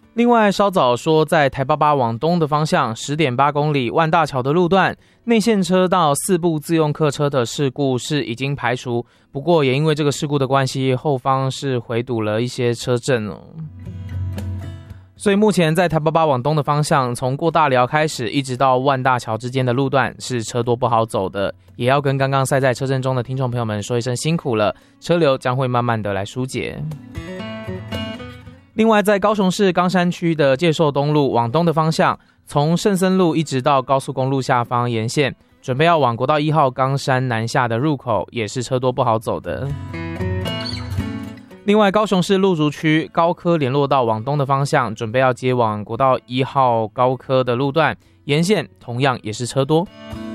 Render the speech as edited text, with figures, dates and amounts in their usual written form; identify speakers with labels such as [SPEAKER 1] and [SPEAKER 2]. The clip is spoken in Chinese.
[SPEAKER 1] 另外，稍早说在台88往东的方向 10.8 公里万大桥的路段，内线车道4部自用客车的事故是已经排除，不过也因为这个事故的关系，后方是回堵了一些车阵哦。所以目前在台88往东的方向，从过大寮开始一直到万大桥之间的路段是车多不好走的，也要跟刚刚塞在车阵中的听众朋友们说一声辛苦了，车流将会慢慢的来疏解。另外，在高雄市冈山区的介寿东路往东的方向，从圣森路一直到高速公路下方沿线，准备要往国道1号冈山南下的入口，也是车多不好走的。另外，高雄市路竹区高科联络道往东的方向，准备要接往国道1号高科的路段，沿线同样也是车多。